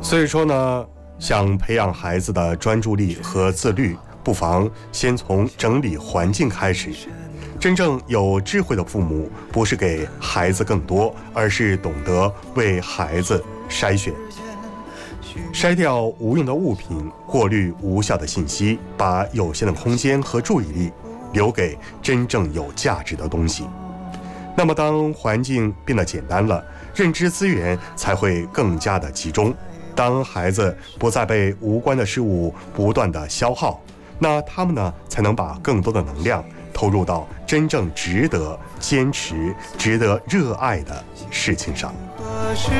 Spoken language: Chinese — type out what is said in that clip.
所以说呢，想培养孩子的专注力和自律，不妨先从整理环境开始。真正有智慧的父母，不是给孩子更多，而是懂得为孩子筛选，筛掉无用的物品，过滤无效的信息，把有限的空间和注意力留给真正有价值的东西。那么当环境变得简单了，认知资源才会更加的集中。当孩子不再被无关的事物不断的消耗，那他们呢才能把更多的能量投入到真正值得坚持、值得热爱的事情上。